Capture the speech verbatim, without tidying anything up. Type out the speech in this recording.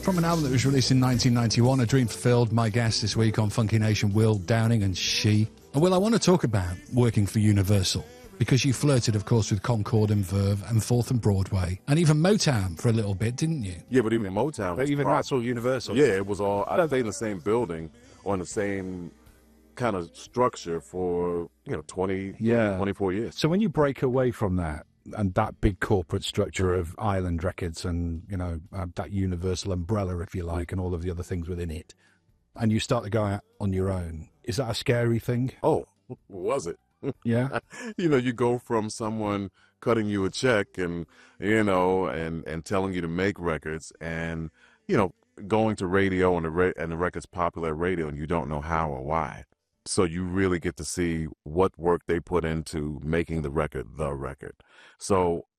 From an album that was released in nineteen ninety-one, A Dream Fulfilled, my guest this week on Funky Nation, Will Downing, and She. And Will, I want to talk about working for Universal, because you flirted, of course, with Concord and Verve and Fourth and Broadway, and even Motown for a little bit, didn't you? Yeah, but even Motown. But even that's all Universal. Yeah, it was all, I don't think in the same building or in the same kind of structure for, you know, twenty, Yeah. twenty-four years. So when you break away from that, and that big corporate structure of Island Records and, you know, uh, that Universal umbrella, if you like, and all of the other things within it, and you start to go out on your own, is that a scary thing? Oh, was it? Yeah. You know, you go from someone cutting you a check and, you know, and, and telling you to make records and, you know, going to radio and the, ra- and the record's popular radio and you don't know how or why. So you really get to see what work they put into making the record the record. So